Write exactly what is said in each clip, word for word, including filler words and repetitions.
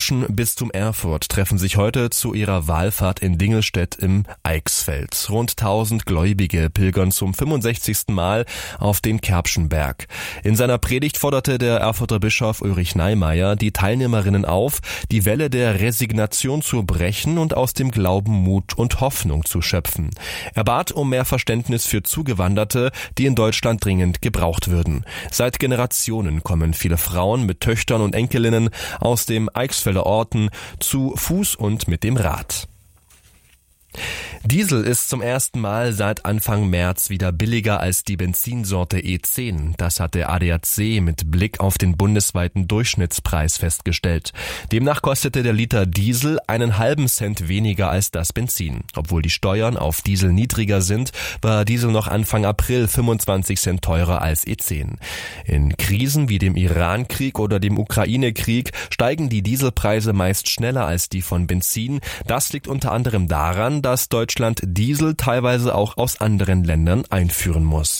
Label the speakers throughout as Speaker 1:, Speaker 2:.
Speaker 1: deutschen Bistum Erfurt treffen sich heute zu ihrer Wallfahrt in Dingelstedt im Eichsfeld. Rund tausend Gläubige pilgern zum fünfundsechzigsten Mal auf den Kerbschen Berg. In seiner Predigt forderte der Erfurter Bischof Ulrich Neimeyer die Teilnehmerinnen auf, die Welle der Resignation zu brechen und aus dem Glauben Mut und Hoffnung zu schöpfen. Er bat um mehr Verständnis für Zugewanderte, die in Deutschland dringend gebraucht würden. Seit Generationen kommen viele Frauen mit Töchtern und Enkelinnen aus dem Eichsfelder Orten zu Fuß und mit dem Rad. Diesel ist zum ersten Mal seit Anfang März wieder billiger als die Benzinsorte E zehn. Das hat der A D A C mit Blick auf den bundesweiten Durchschnittspreis festgestellt. Demnach kostete der Liter Diesel einen halben Cent weniger als das Benzin. Obwohl die Steuern auf Diesel niedriger sind, war Diesel noch Anfang April fünfundzwanzig Cent teurer als E zehn. In Krisen wie dem Iran-Krieg oder dem Ukraine-Krieg steigen die Dieselpreise meist schneller als die von Benzin. Das liegt unter anderem daran, dass Deutschland Diesel teilweise auch aus anderen Ländern einführen muss.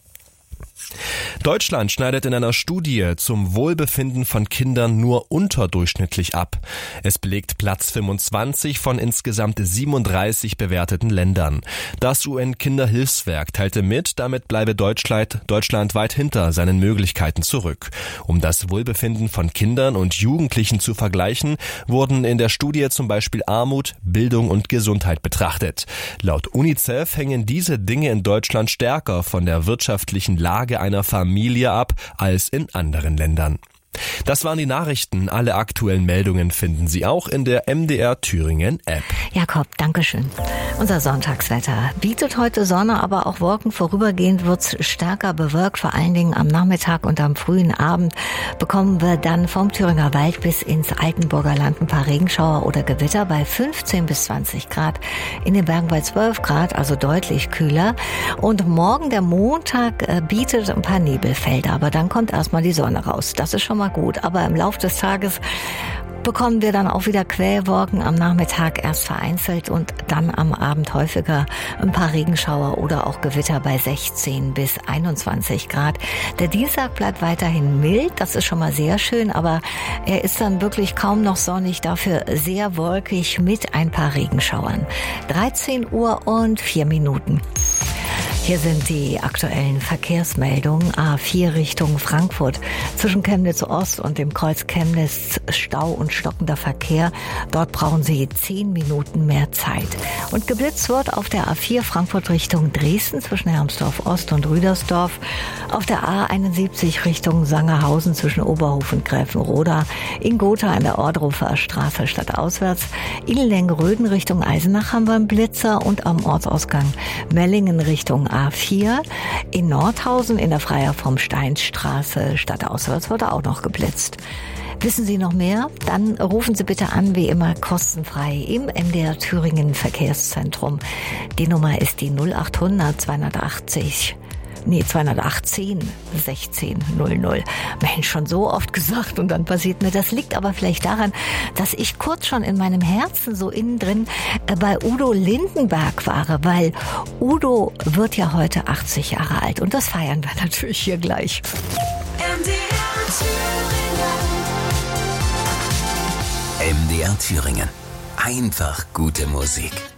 Speaker 1: Deutschland schneidet in einer Studie zum Wohlbefinden von Kindern nur unterdurchschnittlich ab. Es belegt Platz fünfundzwanzig von insgesamt siebenunddreißig bewerteten Ländern. Das U N-Kinderhilfswerk teilte mit, damit bleibe Deutschland, Deutschland weit hinter seinen Möglichkeiten zurück. Um das Wohlbefinden von Kindern und Jugendlichen zu vergleichen, wurden in der Studie zum Beispiel Armut, Bildung und Gesundheit betrachtet. Laut UNICEF hängen diese Dinge in Deutschland stärker von der wirtschaftlichen Lage einer Familie ab als in anderen Ländern. Das waren die Nachrichten. Alle aktuellen Meldungen finden Sie auch in der M D R Thüringen App.
Speaker 2: Jakob, dankeschön. Unser Sonntagswetter bietet heute Sonne, aber auch Wolken. Vorübergehend wird es stärker bewölkt. Vor allen Dingen am Nachmittag und am frühen Abend bekommen wir dann vom Thüringer Wald bis ins Altenburger Land ein paar Regenschauer oder Gewitter bei fünfzehn bis zwanzig Grad. In den Bergen bei zwölf Grad, also deutlich kühler. Und morgen, der Montag, bietet ein paar Nebelfelder. Aber dann kommt erstmal die Sonne raus. Das ist schon mal gut, aber im Laufe des Tages bekommen wir dann auch wieder Quellwolken, am Nachmittag erst vereinzelt und dann am Abend häufiger ein paar Regenschauer oder auch Gewitter bei sechzehn bis einundzwanzig Grad. Der Dienstag bleibt weiterhin mild, das ist schon mal sehr schön, aber er ist dann wirklich kaum noch sonnig, dafür sehr wolkig mit ein paar Regenschauern. dreizehn Uhr und vier Minuten. Hier sind die aktuellen Verkehrsmeldungen. A vier Richtung Frankfurt. Zwischen Chemnitz Ost und dem Kreuz Chemnitz Stau und stockender Verkehr. Dort brauchen Sie zehn Minuten mehr Zeit. Und geblitzt wird auf der A vier Frankfurt Richtung Dresden zwischen Hermsdorf Ost und Rüdersdorf. Auf der A einundsiebzig Richtung Sangerhausen zwischen Oberhof und Gräfenroda. In Gotha an der Ordrufer Straße stadtauswärts. Illenlenge-Röden Richtung Eisenach haben wir einen Blitzer und am Ortsausgang Mellingen Richtung A vier. In Nordhausen in der Freier vom Steinstraße stadtauswärts wurde auch noch geblitzt. Wissen Sie noch mehr? Dann rufen Sie bitte an, wie immer kostenfrei im M D R Thüringen Verkehrszentrum. Die Nummer ist die null achthundert zweihundertachtzig. Nee, zweihundertachtzehn sechzehn null null. Mensch, schon so oft gesagt und dann passiert mir. Das liegt aber vielleicht daran, dass ich kurz schon in meinem Herzen so innen drin bei Udo Lindenberg war, weil Udo wird ja heute achtzig Jahre alt und das feiern wir natürlich hier gleich.
Speaker 3: M D R Thüringen.
Speaker 4: M D R Thüringen. Einfach gute Musik.